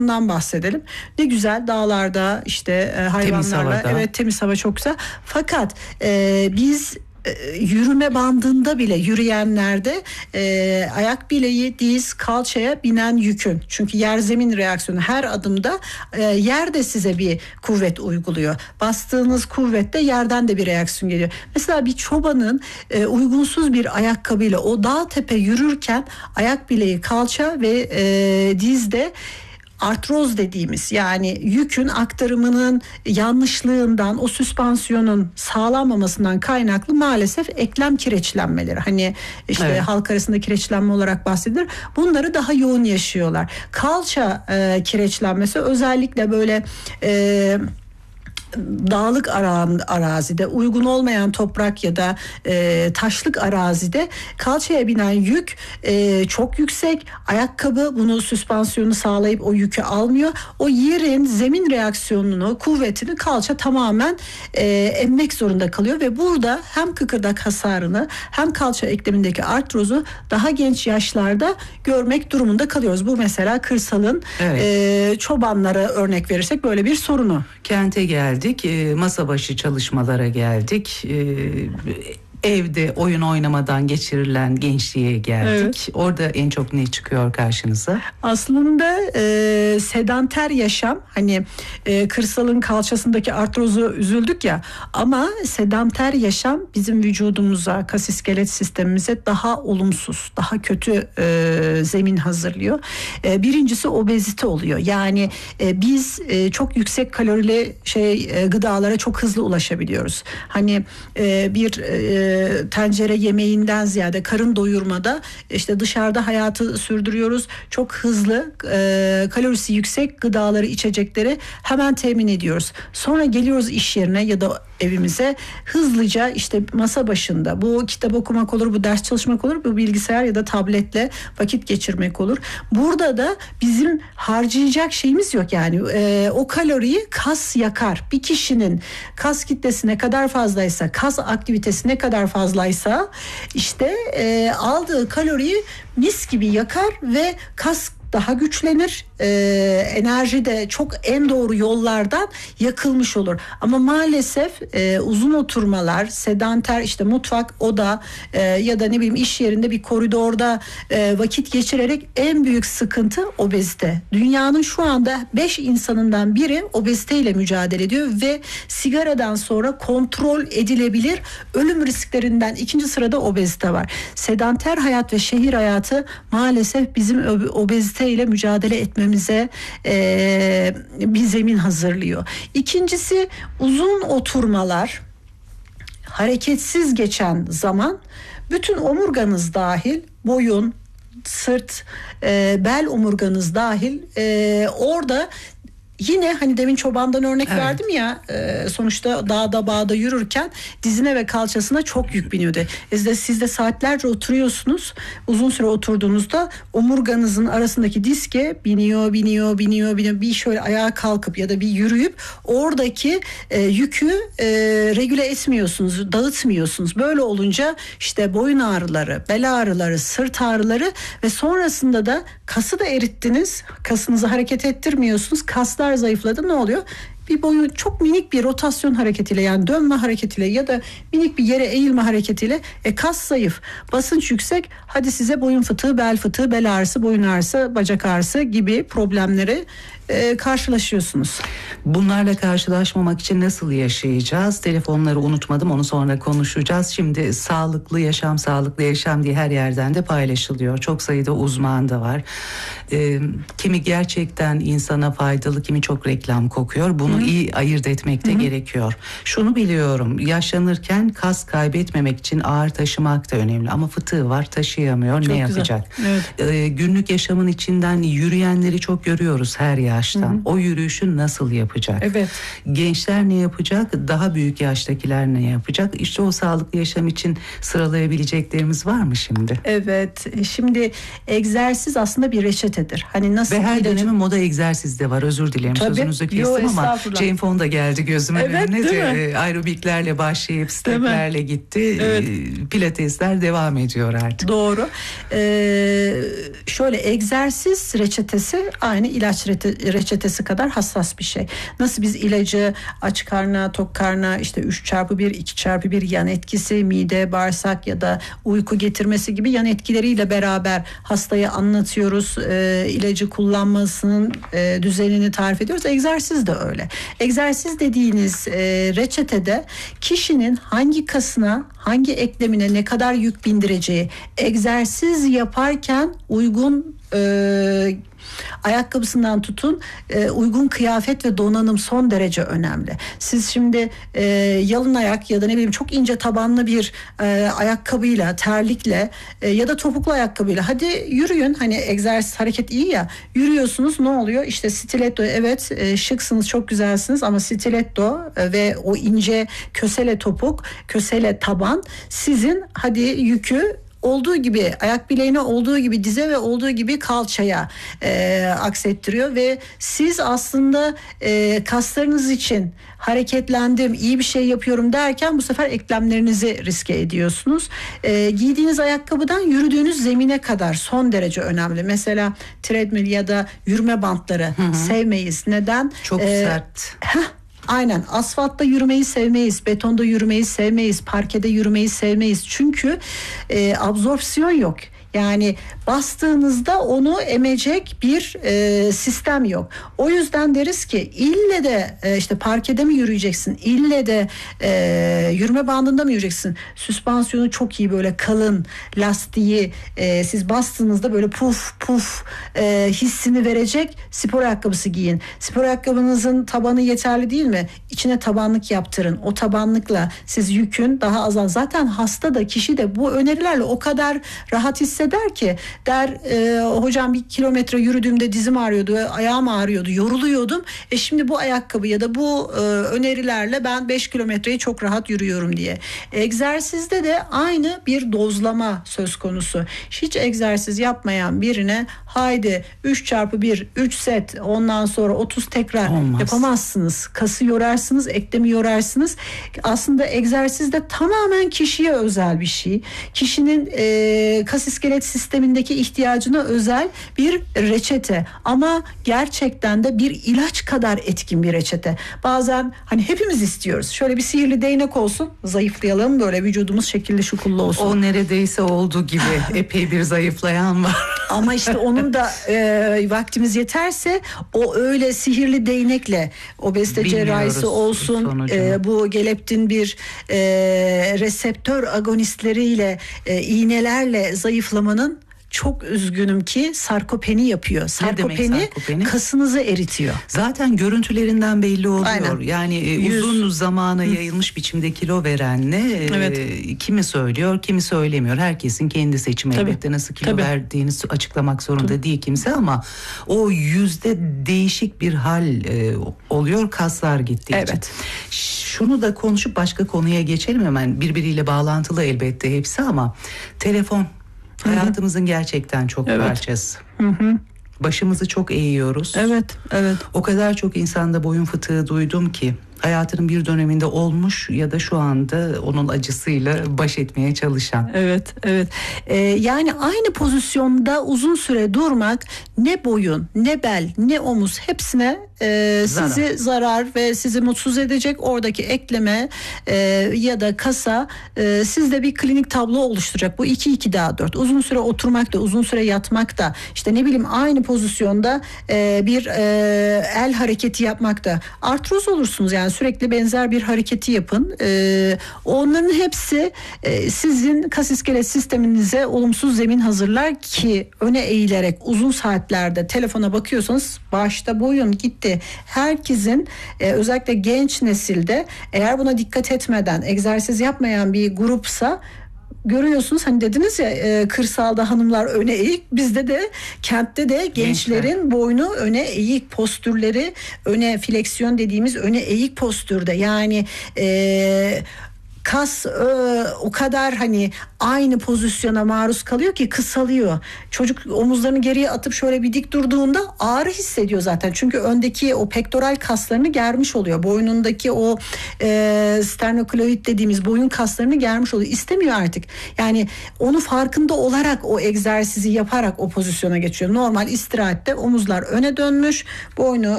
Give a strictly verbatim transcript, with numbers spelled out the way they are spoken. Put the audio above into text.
bahsedelim. Ne güzel dağlarda işte e, hayvanlarla, temiz evet temiz hava çok güzel. Fakat e, biz e, yürüme bandında bile yürüyenlerde e, ayak bileği, diz, kalçaya binen yükün. Çünkü yer zemin reaksiyonu her adımda e, yer de size bir kuvvet uyguluyor. Bastığınız kuvvette yerden de bir reaksiyon geliyor. Mesela bir çobanın e, uygunsuz bir ayakkabıyla o dağ tepe yürürken ayak bileği, kalça ve e, dizde artroz dediğimiz, yani yükün aktarımının yanlışlığından, o süspansiyonun sağlanmamasından kaynaklı maalesef eklem kireçlenmeleri, hani işte evet. halk arasında kireçlenme olarak bahsedilir. Bunları daha yoğun yaşıyorlar. Kalça e, kireçlenmesi özellikle böyle e, dağlık arazide, uygun olmayan toprak ya da e, taşlık arazide kalçaya binen yük e, çok yüksek. Ayakkabı bunu, süspansiyonu sağlayıp o yükü almıyor. O yerin zemin reaksiyonunu, kuvvetini kalça tamamen e, emmek zorunda kalıyor ve burada hem kıkırdak hasarını hem kalça eklemindeki artrozu daha genç yaşlarda görmek durumunda kalıyoruz. Bu mesela kırsalın evet. e, çobanlara örnek verirsek böyle bir sorunu. Kente geldi. Masa başı çalışmalara geldik. Evde oyun oynamadan geçirilen gençliğe geldik. Evet. Orada en çok ne çıkıyor karşınıza? Aslında e, sedanter yaşam, hani e, kırsalın kalçasındaki artrozu üzüldük ya, ama sedanter yaşam bizim vücudumuza, kas iskelet sistemimize daha olumsuz, daha kötü e, zemin hazırlıyor. E, birincisi obezite oluyor. Yani e, biz e, çok yüksek kalorili şey e, gıdalara çok hızlı ulaşabiliyoruz. Hani e, bir e, tencere yemeğinden ziyade karın doyurmada işte dışarıda hayatı sürdürüyoruz. Çok hızlı e, kalorisi yüksek gıdaları, içecekleri hemen temin ediyoruz. Sonra geliyoruz iş yerine ya da evimize, hızlıca işte masa başında, bu kitap okumak olur, bu ders çalışmak olur, bu bilgisayar ya da tabletle vakit geçirmek olur. Burada da bizim harcayacak şeyimiz yok, yani e, o kaloriyi kas yakar. Bir kişinin kas kitlesi ne kadar fazlaysa, kas aktivitesi ne kadar fazlaysa işte e, aldığı kaloriyi mis gibi yakar ve kas daha güçlenir, e, enerji de çok en doğru yollardan yakılmış olur. Ama maalesef e, uzun oturmalar, sedanter işte mutfak, oda e, ya da ne bileyim iş yerinde bir koridorda e, vakit geçirerek en büyük sıkıntı obezite. Dünyanın şu anda beş insanından biri obeziteyle mücadele ediyor ve sigaradan sonra kontrol edilebilir ölüm risklerinden ikinci sırada obezite var. Sedanter hayat ve şehir hayatı maalesef bizim obezite ile mücadele etmemize e, bir zemin hazırlıyor. İkincisi, uzun oturmalar, hareketsiz geçen zaman bütün omurganız dahil, boyun, sırt, e, bel omurganız dahil e, orada yine hani demin çobandan örnek evet. verdim ya, e, sonuçta dağda bağda yürürken dizine ve kalçasına çok yük biniyordu. Siz de, siz de saatlerce oturuyorsunuz. Uzun süre oturduğunuzda omurganızın arasındaki diske biniyor, biniyor, biniyor, biniyor. Bir şöyle ayağa kalkıp ya da bir yürüyüp oradaki e, yükü e, regüle etmiyorsunuz, dağıtmıyorsunuz. Böyle olunca işte boyun ağrıları, bel ağrıları, sırt ağrıları ve sonrasında da kası da erittiniz. Kasınızı hareket ettirmiyorsunuz. Kaslar zayıfladı, ne oluyor? Bir boyu çok minik bir rotasyon hareketiyle, yani dönme hareketiyle ya da minik bir yere eğilme hareketiyle e, kas zayıf, basınç yüksek, hadi size boyun fıtığı, bel fıtığı, bel ağrısı, boyun ağrısı, bacak ağrısı gibi problemleri e, karşılaşıyorsunuz. Bunlarla karşılaşmamak için nasıl yaşayacağız? Telefonları unutmadım, onu sonra konuşacağız. Şimdi sağlıklı yaşam, sağlıklı yaşam diye her yerden de paylaşılıyor. Çok sayıda uzman da var. E, kimi gerçekten insana faydalı, kimi çok reklam kokuyor. Bunu Hı-hı. iyi ayırt etmek de Hı-hı. gerekiyor. Şunu biliyorum, yaşlanırken kas kaybetmemek için ağır taşımak da önemli. Ama fıtığı var, taşıyamıyor, çok ne güzel. yapacak? Evet. E, günlük yaşamın içinden yürüyenleri çok görüyoruz her yaştan. Hı-hı. O yürüyüşü nasıl yapacak? Evet. Gençler ne yapacak? Daha büyük yaştakiler ne yapacak? İşte o sağlıklı yaşam için sıralayabileceklerimiz var mı şimdi? Evet. Şimdi egzersiz aslında bir reçetedir. Hani nasıl? Ve her ilacı... dönemin moda egzersiz de var. Özür dilerim. Tabii. Sözünüzü kestim ama Jane Fonda geldi gözüme. Evet, ne aerobiklerle başlayıp steplerle gitti. Evet. Pilatesler devam ediyor artık. Doğru. Ee, şöyle egzersiz reçetesi aynı ilaç reçetesi kadar hassas bir şey. Nasıl biz ilacı aç karna, tok karna, işte üç çarpı bir, iki çarpı bir yan etkisi, mide, bağırsak ya da uyku getirmesi gibi yan etkileriyle beraber hastaya anlatıyoruz. E, ilacı kullanmasının e, düzenini tarif ediyoruz. Egzersiz de öyle. Egzersiz dediğiniz e, reçetede kişinin hangi kasına, hangi eklemine ne kadar yük bindireceği, egzersiz yaparken uygun e, ayakkabısından tutun e, uygun kıyafet ve donanım son derece önemli. Siz şimdi e, yalın ayak ya da ne bileyim çok ince tabanlı bir e, ayakkabıyla, terlikle e, ya da topuklu ayakkabıyla hadi yürüyün, hani egzersiz hareket iyi ya, yürüyorsunuz, ne oluyor? İşte stiletto, evet e, şıksınız, çok güzelsiniz ama stiletto e, ve o ince kösele topuk, kösele taban sizin hadi yükü olduğu gibi ayak bileğine, olduğu gibi dize ve olduğu gibi kalçaya e, aksettiriyor ve siz aslında e, kaslarınız için hareketlendim, iyi bir şey yapıyorum derken bu sefer eklemlerinizi riske ediyorsunuz. E, giydiğiniz ayakkabıdan yürüdüğünüz zemine kadar son derece önemli. Mesela treadmill ya da yürüme bantları hı hı. sevmeyiz. Neden? Çok ee, sert. Heh. Aynen, asfaltta yürümeyi sevmeyiz, betonda yürümeyi sevmeyiz, parkede yürümeyi sevmeyiz. Çünkü e, absorpsiyon yok. Yani bastığınızda onu emecek bir e, sistem yok. O yüzden deriz ki ille de e, işte parkede mi yürüyeceksin, ille de e, yürüme bandında mı yürüyeceksin? Süspansiyonu çok iyi, böyle kalın, lastiği e, siz bastığınızda böyle puf puf e, hissini verecek spor ayakkabısı giyin. Spor ayakkabınızın tabanı yeterli değil mi? İçine tabanlık yaptırın. O tabanlıkla siz yükün daha azal. Zaten hasta da kişi de bu önerilerle o kadar rahat hissediyor der ki, der e, hocam bir kilometre yürüdüğümde dizim ağrıyordu, ayağım ağrıyordu, yoruluyordum. E şimdi bu ayakkabı ya da bu e, önerilerle ben beş kilometreyi çok rahat yürüyorum diye. Egzersizde de aynı bir dozlama söz konusu. Hiç egzersiz yapmayan birine haydi üç çarpı bir, üç set, ondan sonra otuz tekrar olmaz. Yapamazsınız. Kası yorarsınız, eklemi yorarsınız. Aslında egzersiz de tamamen kişiye özel bir şey. Kişinin e, kas iskelet sistemindeki ihtiyacına özel bir reçete ama gerçekten de bir ilaç kadar etkin bir reçete. Bazen hani hepimiz istiyoruz. Şöyle bir sihirli değnek olsun, zayıflayalım, böyle vücudumuz şekilli şukullu olsun. O neredeyse olduğu gibi epey bir zayıflayan var. Ama işte onun da e, vaktimiz yeterse o öyle sihirli değnekle obezite cerrahisi olsun, e, bu geleptin bir e, reseptör agonistleriyle, e, iğnelerle zayıflamanın, çok üzgünüm ki sarkopeni yapıyor. Sarkopeni, sarkopeni kasınızı eritiyor. Zaten görüntülerinden belli oluyor. Aynen. Yani Yüz. uzun zamana yayılmış Hı. biçimde kilo verenle evet. e, kimi söylüyor, kimi söylemiyor. Herkesin kendi seçimi. Tabii. Elbette nasıl kilo Tabii. verdiğini açıklamak zorunda Tabii. değil kimse ama o yüzde değişik bir hal e, oluyor kaslar gittiği evet. için. Şunu da konuşup başka konuya geçelim hemen. Birbiriyle bağlantılı elbette hepsi ama telefon hayatımızın Hı-hı. gerçekten çok evet. parçası. Hı-hı. Başımızı çok eğiyoruz. Evet, evet. O kadar çok insanda boyun fıtığı duydum ki hayatının bir döneminde olmuş ya da şu anda onun acısıyla baş etmeye çalışan. Evet, evet. Ee, yani aynı pozisyonda uzun süre durmak ne boyun, ne bel, ne omuz hepsine e, zarar. sizi zarar ve sizi mutsuz edecek. Oradaki ekleme e, ya da kasa e, sizde bir klinik tablo oluşturacak. Bu iki iki daha dört. Uzun süre oturmak da, uzun süre yatmak da, işte ne bileyim aynı pozisyonda e, bir e, el hareketi yapmak da artroz olursunuz yani. Sürekli benzer bir hareketi yapın. Ee, onların hepsi e, sizin kas iskelet sisteminize olumsuz zemin hazırlar ki öne eğilerek uzun saatlerde telefona bakıyorsanız başta boyun gitti. Herkesin e, özellikle genç nesilde eğer buna dikkat etmeden egzersiz yapmayan bir grupsa görüyorsunuz, hani dediniz ya e, kırsalda hanımlar öne eğik, bizde de kentte de gençlerin Gençler. boynu öne eğik, postürleri öne, fleksiyon dediğimiz öne eğik postürde. Yani e, kas e, o kadar hani aynı pozisyona maruz kalıyor ki kısalıyor. Çocuk omuzlarını geriye atıp şöyle bir dik durduğunda ağrı hissediyor zaten. Çünkü öndeki o pektoral kaslarını germiş oluyor. Boynundaki o e, sternokloid dediğimiz boyun kaslarını germiş oluyor. İstemiyor artık. Yani onu farkında olarak o egzersizi yaparak o pozisyona geçiyor. Normal istirahatte omuzlar öne dönmüş, boynu